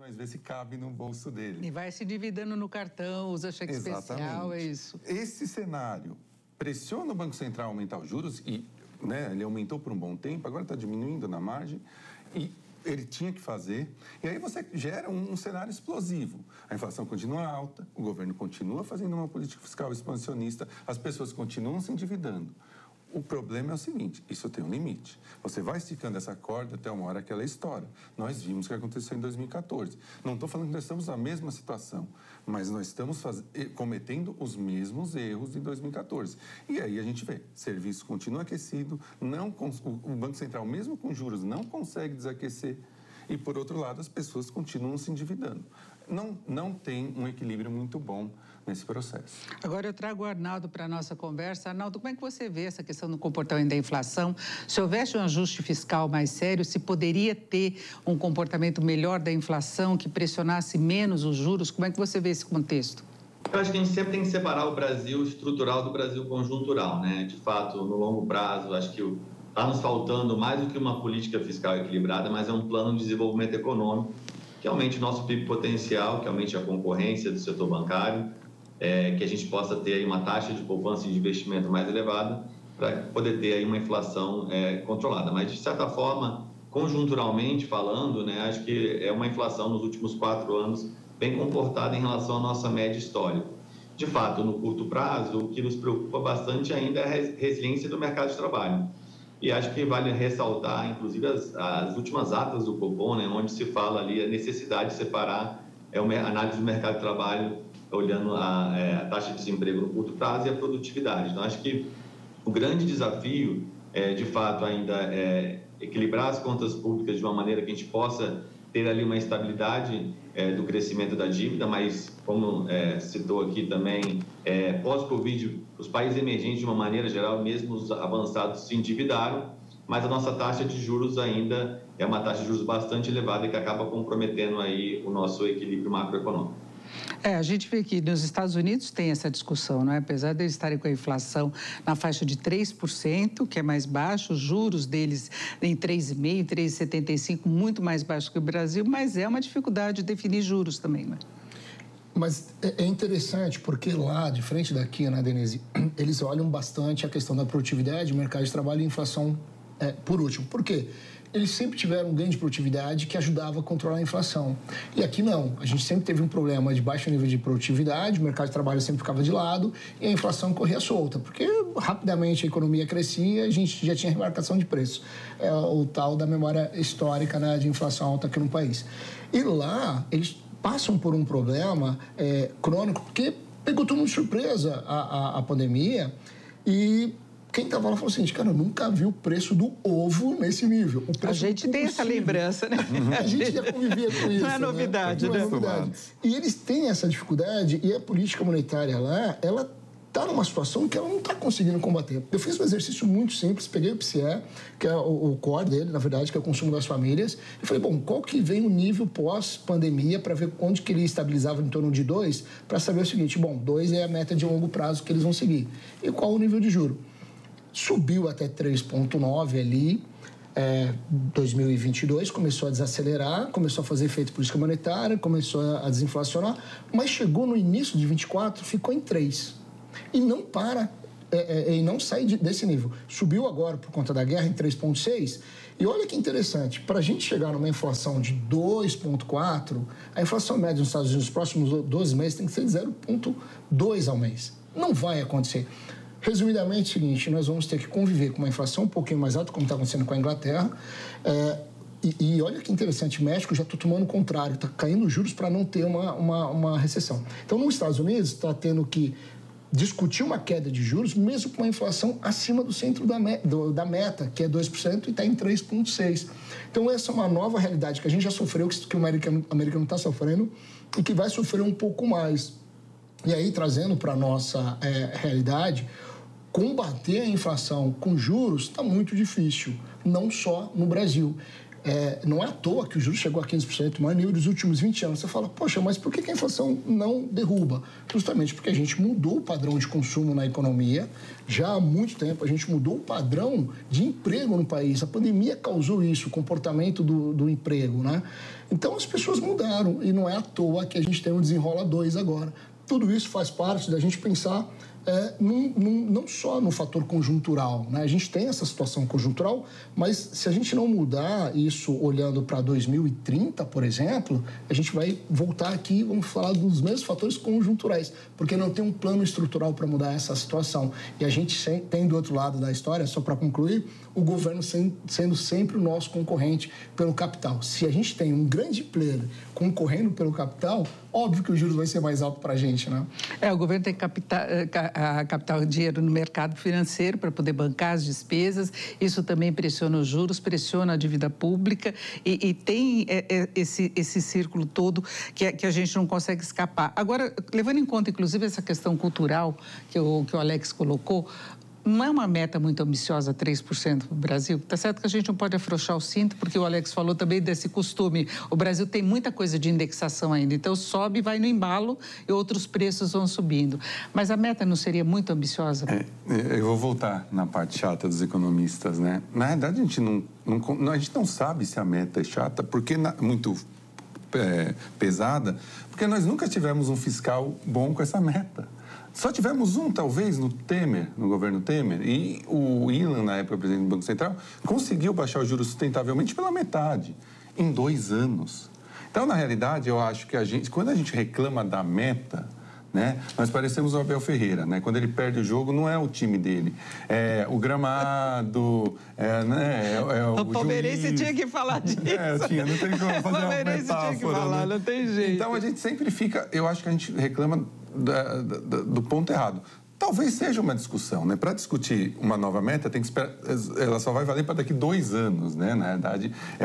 mas vê se cabe no bolso dele. E vai se endividando no cartão, usa cheque especial, é isso. Esse cenário pressiona o Banco Central a aumentar os juros e, né, ele aumentou por um bom tempo, agora está diminuindo na margem e ele tinha que fazer. E aí você gera um cenário explosivo. A inflação continua alta, o governo continua fazendo uma política fiscal expansionista, as pessoas continuam se endividando. O problema é o seguinte, isso tem um limite. Você vai esticando essa corda até uma hora que ela estoura. Nós vimos o que aconteceu em 2014. Não estou falando que nós estamos na mesma situação, mas nós estamos cometendo os mesmos erros de 2014. E aí a gente vê, serviço continua aquecido, o Banco Central, mesmo com juros, não consegue desaquecer. E, por outro lado, as pessoas continuam se endividando. Não tem um equilíbrio muito bom nesse processo. Agora eu trago o Arnaldo para a nossa conversa. Arnaldo, como é que você vê essa questão do comportamento da inflação? Se houvesse um ajuste fiscal mais sério, se poderia ter um comportamento melhor da inflação que pressionasse menos os juros? Como é que você vê esse contexto? Eu acho que a gente sempre tem que separar o Brasil estrutural do Brasil conjuntural, né? De fato, no longo prazo, acho que está nos faltando mais do que uma política fiscal equilibrada, mas é um plano de desenvolvimento econômico que aumente o nosso PIB potencial, que aumente a concorrência do setor bancário, que a gente possa ter aí uma taxa de poupança e de investimento mais elevada para poder ter aí uma inflação controlada. Mas, de certa forma, conjunturalmente falando, né, acho que é uma inflação nos últimos 4 anos bem comportada em relação à nossa média histórica. De fato, no curto prazo, o que nos preocupa bastante ainda é a resiliência do mercado de trabalho. E acho que vale ressaltar, inclusive, as últimas atas do Copom, né, onde se fala ali a necessidade de separar a análise do mercado de trabalho, olhando a taxa de desemprego no curto prazo e a produtividade. Então, acho que o grande desafio, de fato, ainda é equilibrar as contas públicas de uma maneira que a gente possa ter ali uma estabilidade do crescimento da dívida, mas, como citou aqui também, pós-Covid, os países emergentes, de uma maneira geral, mesmo os avançados, se endividaram, mas a nossa taxa de juros ainda é uma taxa de juros bastante elevada e que acaba comprometendo aí o nosso equilíbrio macroeconômico. A gente vê que nos Estados Unidos tem essa discussão, não é? Apesar de eles estarem com a inflação na faixa de 3%, que é mais baixo, os juros deles em 3,5%, 3,75%, muito mais baixo que o Brasil, mas é uma dificuldade de definir juros também, né? Mas é interessante porque lá, de frente daqui, né, Denise, eles olham bastante a questão da produtividade, mercado de trabalho e inflação por último. Por quê? Eles sempre tiveram um ganho de produtividade que ajudava a controlar a inflação. E aqui não. A gente sempre teve um problema de baixo nível de produtividade, o mercado de trabalho sempre ficava de lado e a inflação corria solta, porque rapidamente a economia crescia e a gente já tinha remarcação de preço. É o tal da memória histórica, né, de inflação alta aqui no país. E lá, eles passam por um problema crônico, porque pegou todo mundo de surpresa a pandemia e quem estava lá falou assim, cara, eu nunca vi o preço do ovo nesse nível. A gente tem essa lembrança, né? A gente já convivia com isso. Não é novidade, né? Não é novidade. E eles têm essa dificuldade e a política monetária lá, ela está numa situação que ela não está conseguindo combater. Eu fiz um exercício muito simples, peguei o PCE, que é o core dele, na verdade, que é o consumo das famílias, e falei, bom, qual que vem o nível pós-pandemia para ver onde que ele estabilizava em torno de 2, para saber o seguinte, bom, 2 é a meta de longo prazo que eles vão seguir. E qual o nível de juro? Subiu até 3,9 ali, 2022, começou a desacelerar, começou a fazer efeito política monetária, começou a desinflacionar, mas chegou no início de 24, ficou em 3. E não para, e não sai desse nível. Subiu agora por conta da guerra em 3,6, e olha que interessante, para a gente chegar numa inflação de 2,4, a inflação média nos Estados Unidos nos próximos 12 meses tem que ser de 0,2 ao mês. Não vai acontecer. Resumidamente, é o seguinte, nós vamos ter que conviver com uma inflação um pouquinho mais alta, como está acontecendo com a Inglaterra, e olha que interessante, o México já está tomando o contrário, está caindo os juros para não ter uma recessão. Então, nos Estados Unidos, está tendo que discutir uma queda de juros, mesmo com uma inflação acima do centro da meta, que é 2%, e está em 3,6%. Então, essa é uma nova realidade que a gente já sofreu, que o americano está sofrendo, e que vai sofrer um pouco mais. E aí, trazendo para a nossa realidade, combater a inflação com juros está muito difícil, não só no Brasil. Não é à toa que o juros chegou a 15%, o maior nível dos últimos 20 anos. Você fala, poxa, mas por que a inflação não derruba? Justamente porque a gente mudou o padrão de consumo na economia. Já há muito tempo a gente mudou o padrão de emprego no país. A pandemia causou isso, o comportamento do emprego, né? Então as pessoas mudaram e não é à toa que a gente tem um Desenrola 2 agora. Tudo isso faz parte da gente pensar não só no fator conjuntural, né? A gente tem essa situação conjuntural, mas se a gente não mudar isso olhando para 2030, por exemplo, a gente vai voltar aqui e vamos falar dos mesmos fatores conjunturais, porque não tem um plano estrutural para mudar essa situação. E a gente tem do outro lado da história, só para concluir, o governo sendo sempre o nosso concorrente pelo capital. Se a gente tem um grande player concorrendo pelo capital, óbvio que o juros vai ser mais alto para a gente, né? O governo tem que captar dinheiro no mercado financeiro para poder bancar as despesas. Isso também pressiona os juros, pressiona a dívida pública e tem esse círculo todo que a gente não consegue escapar. Agora, levando em conta, inclusive, essa questão cultural que o Alex colocou, não é uma meta muito ambiciosa, 3% para o Brasil? Está certo que a gente não pode afrouxar o cinto, porque o Alex falou também desse costume. O Brasil tem muita coisa de indexação ainda, então sobe, vai no embalo e outros preços vão subindo. Mas a meta não seria muito ambiciosa? Eu vou voltar na parte chata dos economistas, né? Na verdade, a gente não sabe se a meta é chata, porque muito pesada, porque nós nunca tivemos um fiscal bom com essa meta. Só tivemos talvez, no governo Temer, e o Ilan, na época presidente do Banco Central, conseguiu baixar os juros sustentavelmente pela metade, em 2 anos. Então, na realidade, eu acho que quando a gente reclama da meta, né, nós parecemos o Abel Ferreira, né? Quando ele perde o jogo, não é o time dele, é o gramado, o palmeirense juiz. Tinha que falar disso. Não tem como fazer uma metáfora. Tinha que falar, né? Não tem jeito. Então, a gente sempre fica, eu acho que a gente reclama do ponto errado. Talvez seja uma discussão, né? Para discutir uma nova meta, tem que esperar, ela só vai valer para daqui 2 anos, né? Na verdade, é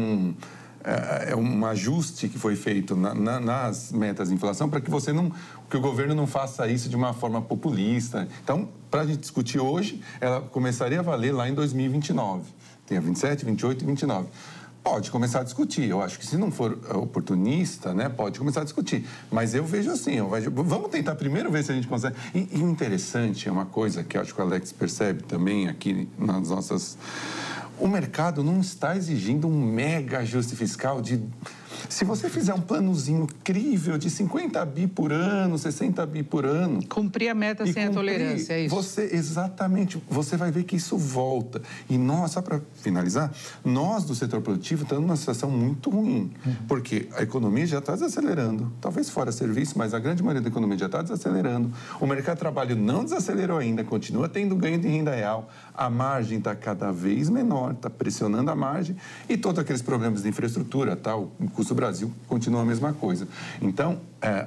um ajuste que foi feito nas metas de inflação para que que o governo não faça isso de uma forma populista. Então, para a gente discutir hoje, ela começaria a valer lá em 2029. Tem a 27, 28 e 29. Pode começar a discutir. Eu acho que se não for oportunista, né, pode começar a discutir. Mas eu vejo assim, vamos tentar primeiro ver se a gente consegue. E o interessante é uma coisa que eu acho que o Alex percebe também aqui nas nossas... O mercado não está exigindo um mega ajuste fiscal de... Se você fizer um planozinho incrível de 50 bi por ano, 60 bi por ano... Cumprir a meta sem a tolerância, é isso? Exatamente. Você vai ver que isso volta. E nós, só para finalizar, nós do setor produtivo estamos numa situação muito ruim. Porque a economia já está desacelerando. Talvez fora serviço, mas a grande maioria da economia já está desacelerando. O mercado de trabalho não desacelerou ainda, continua tendo ganho de renda real. A margem está cada vez menor, está pressionando a margem. E todos aqueles problemas de infraestrutura, o custo do Brasil continua a mesma coisa. Então,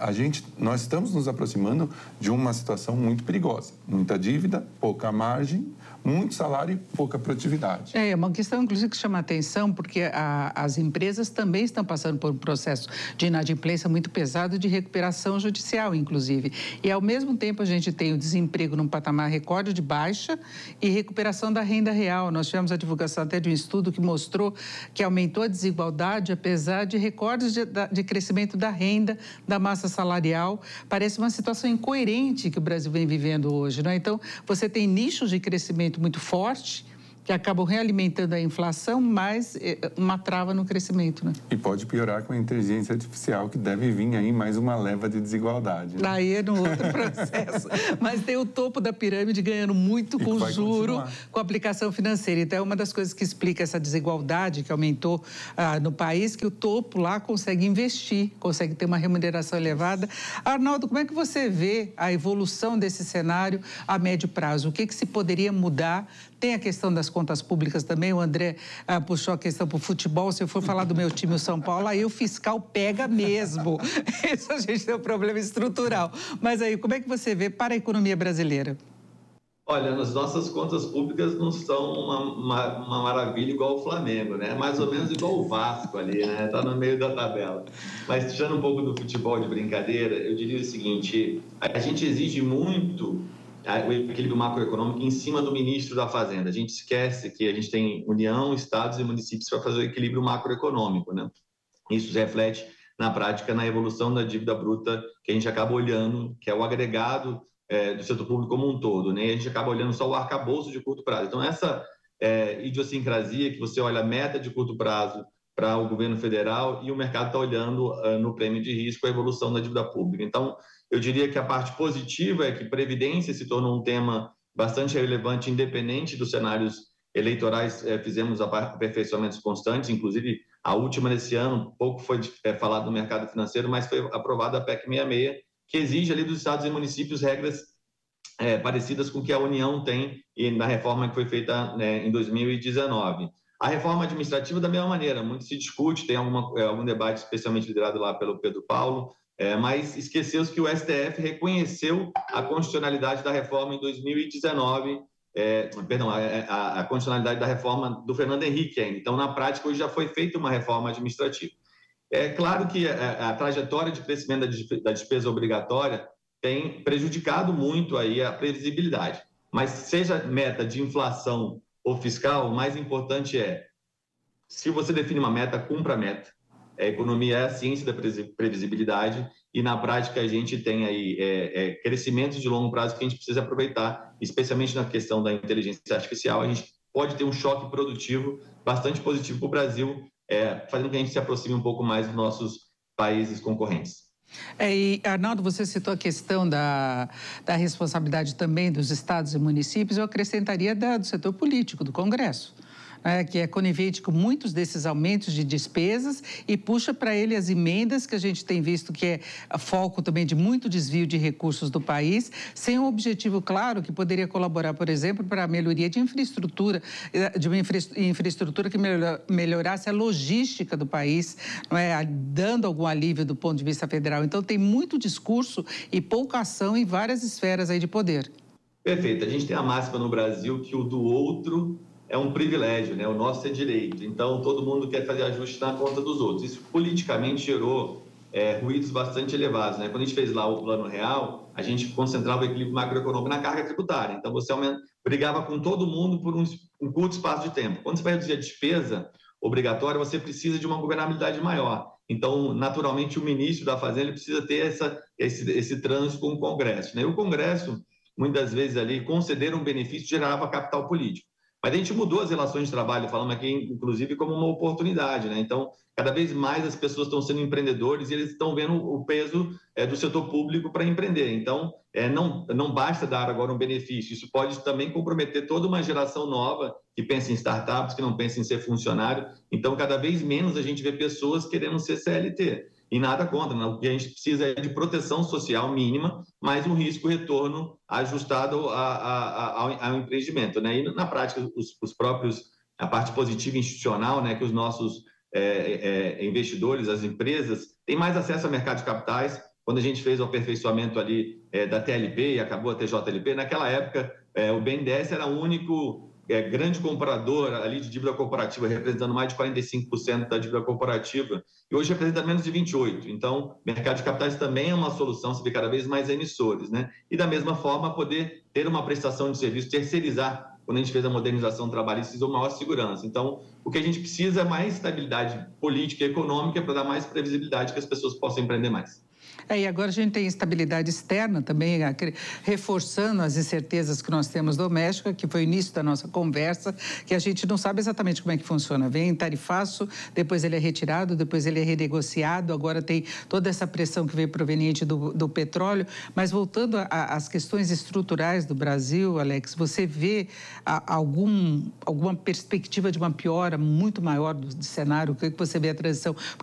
nós estamos nos aproximando de uma situação muito perigosa. Muita dívida, pouca margem, muito salário e pouca produtividade. É uma questão, inclusive, que chama a atenção, porque as empresas também estão passando por um processo de inadimplência muito pesado de recuperação judicial, inclusive. E, ao mesmo tempo, a gente tem o desemprego num patamar recorde de baixa e recuperação da renda real. Nós tivemos a divulgação até de um estudo que mostrou que aumentou a desigualdade, apesar de recordes de crescimento da renda, da massa salarial. Parece uma situação incoerente que o Brasil vem vivendo hoje, não é? Então, você tem nichos de crescimento muito forte que acabam realimentando a inflação, mas uma trava no crescimento, né? E pode piorar com a inteligência artificial, que deve vir aí mais uma leva de desigualdade. Né? Aí é no outro processo. Mas tem o topo da pirâmide ganhando muito com juro, com a aplicação financeira. Então, é uma das coisas que explica essa desigualdade que aumentou no país, que o topo lá consegue investir, consegue ter uma remuneração elevada. Arnaldo, como é que você vê a evolução desse cenário a médio prazo? O que se poderia mudar? Tem a questão das contas públicas também, o André puxou a questão para o futebol. Se eu for falar do meu time, o São Paulo, aí o fiscal pega mesmo. Isso a gente tem um problema estrutural. Mas aí, como é que você vê para a economia brasileira? Olha, as nossas contas públicas não são uma maravilha igual o Flamengo, né? Mais ou menos igual o Vasco ali, né? Está no meio da tabela. Mas, tirando um pouco do futebol de brincadeira, eu diria o seguinte, a gente exige muito o equilíbrio macroeconômico em cima do ministro da Fazenda. A gente esquece que a gente tem União, estados e municípios para fazer o equilíbrio macroeconômico, né? Isso se reflete na prática na evolução da dívida bruta que a gente acaba olhando, que é o agregado do setor público como um todo, né? E a gente acaba olhando só o arcabouço de curto prazo. Então, essa idiosincrasia que você olha a meta de curto prazo para o governo federal e o mercado está olhando no prêmio de risco a evolução da dívida pública. Então, eu diria que a parte positiva é que previdência se tornou um tema bastante relevante, independente dos cenários eleitorais. Fizemos aperfeiçoamentos constantes, inclusive a última desse ano, pouco foi falado no mercado financeiro, mas foi aprovada a PEC 66, que exige ali dos estados e municípios regras parecidas com o que a União tem e na reforma que foi feita em 2019. A reforma administrativa, da mesma maneira, muito se discute, tem algum debate especialmente liderado lá pelo Pedro Paulo, mas esqueceu-se que o STF reconheceu a constitucionalidade da reforma em 2019, a constitucionalidade da reforma do Fernando Henrique ainda. Então, na prática, hoje já foi feita uma reforma administrativa. É claro que a trajetória de crescimento da despesa obrigatória tem prejudicado muito aí a previsibilidade, mas seja meta de inflação ou fiscal, o mais importante se você define uma meta, cumpra a meta. A economia é a ciência da previsibilidade e, na prática, a gente tem aí crescimentos de longo prazo que a gente precisa aproveitar, especialmente na questão da inteligência artificial. A gente pode ter um choque produtivo bastante positivo para o Brasil, fazendo com que a gente se aproxime um pouco mais dos nossos países concorrentes. E, Arnaldo, você citou a questão da responsabilidade também dos estados e municípios. Eu acrescentaria do setor político, do Congresso, que é conivente com muitos desses aumentos de despesas e puxa para ele as emendas que a gente tem visto que é foco também de muito desvio de recursos do país, sem um objetivo claro que poderia colaborar, por exemplo, para a melhoria de infraestrutura, de uma infraestrutura que melhorasse a logística do país, dando algum alívio do ponto de vista federal. Então, tem muito discurso e pouca ação em várias esferas aí de poder. Perfeito. A gente tem a máxima no Brasil que o do outro é um privilégio, né? O nosso é direito. Então, todo mundo quer fazer ajuste na conta dos outros. Isso politicamente gerou ruídos bastante elevados, né? Quando a gente fez lá o Plano Real, a gente concentrava o equilíbrio macroeconômico na carga tributária. Então, você brigava com todo mundo por um curto espaço de tempo. Quando você vai reduzir a despesa obrigatória, você precisa de uma governabilidade maior. Então, naturalmente, o ministro da Fazenda ele precisa ter esse trânsito com o Congresso, né? E o Congresso, muitas vezes ali, conceder um benefício gerava capital político. Mas a gente mudou as relações de trabalho, falamos aqui, inclusive, como uma oportunidade, né? Então, cada vez mais as pessoas estão sendo empreendedores e eles estão vendo o peso do setor público para empreender. Então, não basta dar agora um benefício, isso pode também comprometer toda uma geração nova que pensa em startups, que não pensa em ser funcionário. Então, cada vez menos a gente vê pessoas querendo ser CLT. E nada contra, não. O que a gente precisa é de proteção social mínima, mais um risco-retorno ajustado ao empreendimento, né? E na prática, a parte positiva institucional, né, que os nossos investidores, as empresas, têm mais acesso ao mercado de capitais. Quando a gente fez o aperfeiçoamento ali da TLP e acabou a TJLP, naquela época o BNDES era o único grande comprador ali de dívida corporativa, representando mais de 45% da dívida corporativa, e hoje representa menos de 28%. Então, o mercado de capitais também é uma solução, se vê cada vez mais emissores, né? E da mesma forma, poder ter uma prestação de serviço, terceirizar, quando a gente fez a modernização trabalhista, isso maior segurança. Então, o que a gente precisa é mais estabilidade política e econômica para dar mais previsibilidade que as pessoas possam empreender mais. E agora a gente tem estabilidade externa também, reforçando as incertezas que nós temos domésticas, que foi o início da nossa conversa, que a gente não sabe exatamente como é que funciona. Vem tarifaço, depois ele é retirado, depois ele é renegociado, agora tem toda essa pressão que veio proveniente do petróleo. Mas voltando às questões estruturais do Brasil, Alex, você vê alguma perspectiva de uma piora muito maior do cenário? O que você vê a transição?